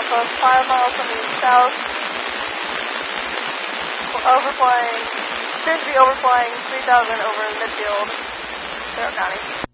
Alpha, 5 miles on the south. Overflying, soon to be overflying 3,000 over midfield, Carroll County.